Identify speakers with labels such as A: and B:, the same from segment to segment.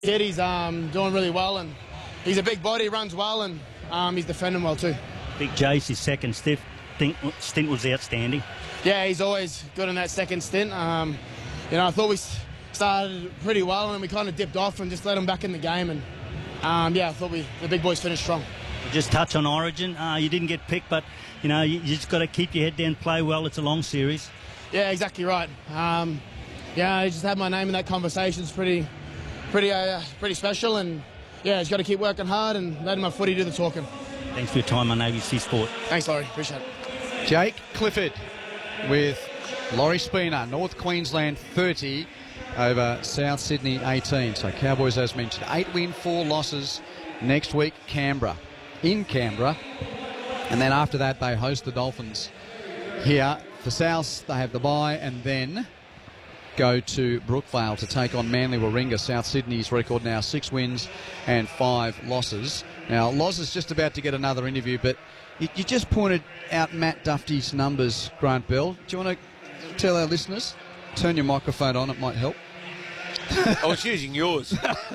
A: Kid, he's doing really well, and he's a big body, runs well, and he's defending well too.
B: Big Jace, his second stint was outstanding.
A: Yeah, he's always good in that second stint. You know, I thought we started pretty well, and then we kind of dipped off and just let him back in the game. And yeah, I thought the big boys finished strong.
B: Just touch on Origin. You didn't get picked, but you know you just got to keep your head down, play well. It's a long series.
A: Yeah, exactly right. Yeah, I just had my name in that conversation. It's pretty special, and yeah, just got to keep working hard and letting my footy do the talking.
B: Thanks for your time on ABC Sport.
A: Thanks, Laurie. Appreciate it.
C: Jake Clifford with Laurie Spina, North Queensland 30 over South Sydney 18. So Cowboys, as mentioned, 8 wins, 4 losses. Next week, Canberra. In Canberra. And then after that, they host the Dolphins here. For South, they have the bye and then go to Brookvale to take on Manly Warringah. South Sydney's record now 6 wins and 5 losses. Now, Loz is just about to get another interview, but you just pointed out Matt Duffy's numbers, Grant Bell. Do you want to tell our listeners? Turn your microphone on, it might help.
D: I was using yours.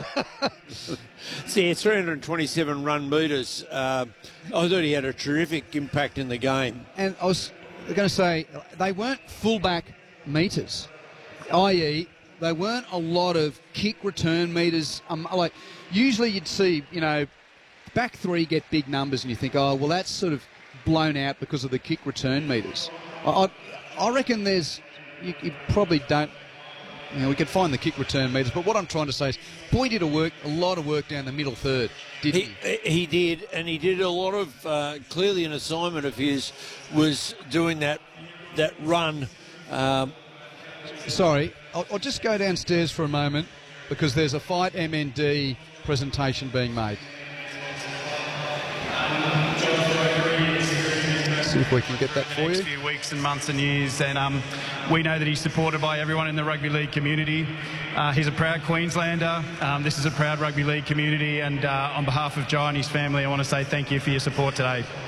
D: See, 327 run metres. I thought he had a terrific impact in the game.
C: And I was going to say, they weren't fullback metres, i.e., they weren't a lot of kick return metres. Like usually you'd see, you know, back three get big numbers and you think, oh, well, that's sort of blown out because of the kick return metres. I reckon you probably don't, you know, we could find the kick return metres, but what I'm trying to say is Boyd did a lot of work down the middle third, didn't he?
D: He did, and he did a lot of, clearly an assignment of his was doing that run.
C: Sorry, I'll just go downstairs for a moment because there's a Fight MND presentation being made. See if we can get that for you.
E: Next few weeks and months and years, and we know that he's supported by everyone in the rugby league community. He's a proud Queenslander. This is a proud rugby league community, and on behalf of Jai and his family, I want to say thank you for your support today.